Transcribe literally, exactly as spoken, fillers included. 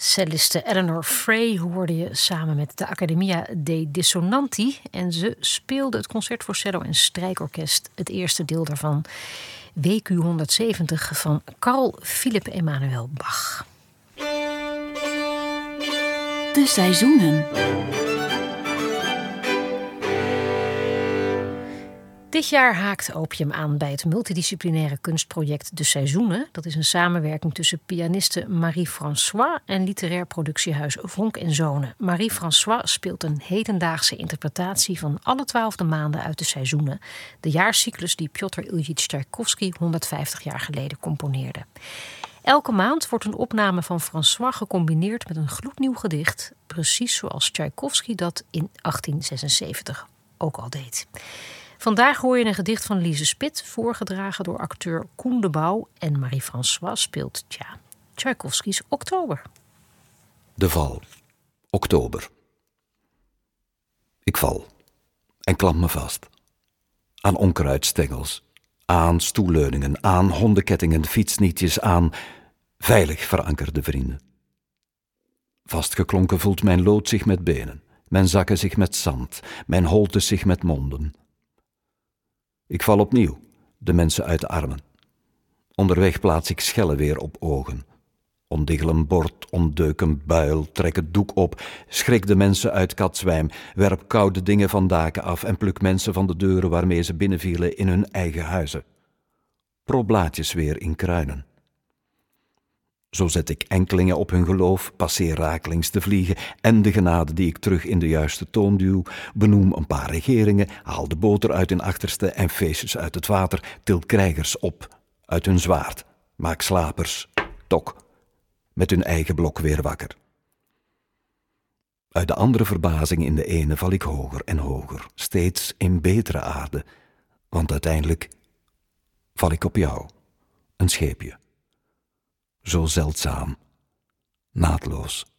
Celliste Eleanor Frey hoorde je samen met de Accademia dei Dissonanti. En ze speelde het concert voor cello en strijkorkest, het eerste deel daarvan, W Q honderdzeventig van Carl Philipp Emanuel Bach. De seizoenen. Dit jaar haakt Opium aan bij het multidisciplinaire kunstproject De Seizoenen. Dat is een samenwerking tussen pianiste Marie-François en literair productiehuis Vonk en Zonen. Marie-François speelt een hedendaagse interpretatie van alle twaalf de maanden uit De Seizoenen, de jaarcyclus die Pjotr Iljitj Tsjajkovski honderdvijftig jaar geleden componeerde. Elke maand wordt een opname van François gecombineerd met een gloednieuw gedicht, precies zoals Tsjajkovski dat in achttien zesenzeventig ook al deed. Vandaag hoor je een gedicht van Lise Spit, voorgedragen door acteur Koen de Bouw. En Marie-François speelt, tja, Tsjajkovskis Oktober. De val. Oktober. Ik val en klamp me vast. Aan onkruidstengels, aan stoelleuningen, aan hondenkettingen, fietsnietjes, aan veilig verankerde vrienden. Vastgeklonken voelt mijn lood zich met benen, mijn zakken zich met zand, mijn holtes zich met monden. Ik val opnieuw, de mensen uit de armen. Onderweg plaats ik schellen weer op ogen. Ondiggel een bord, ontdeuk een buil, trek het doek op, schrik de mensen uit katzwijm, werp koude dingen van daken af en pluk mensen van de deuren waarmee ze binnenvielen in hun eigen huizen. Pro blaadjes weer in kruinen. Zo zet ik enkelingen op hun geloof, passeer rakelings de vliegen en de genade die ik terug in de juiste toon duw, benoem een paar regeringen, haal de boter uit hun achterste en feestjes uit het water, til krijgers op uit hun zwaard, maak slapers, tok, met hun eigen blok weer wakker. Uit de andere verbazing in de ene val ik hoger en hoger, steeds in betere aarde, want uiteindelijk val ik op jou, een scheepje. Zo zeldzaam, naadloos.